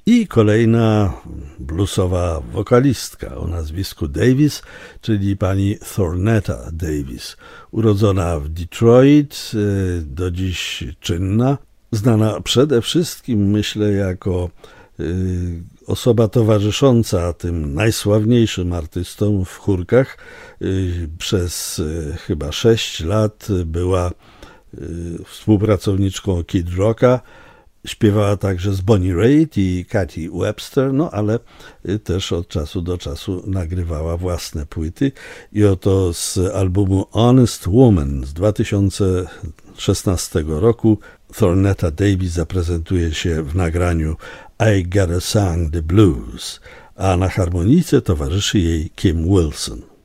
I kolejna bluesowa wokalistka o nazwisku Davis, czyli pani Thornetta Davis, urodzona w Detroit, do dziś czynna, znana przede wszystkim, myślę, jako osoba towarzysząca tym najsławniejszym artystom w chórkach. Przez chyba 6 lat była współpracowniczką Kid Rocka, śpiewała także z Bonnie Raitt i Katie Webster, no ale też od czasu do czasu nagrywała własne płyty. I oto z albumu Honest Woman z 2016 roku Thornetta Davis zaprezentuje się w nagraniu I Gotta Sing the Blues, a na harmonijce towarzyszy jej Kim Wilson.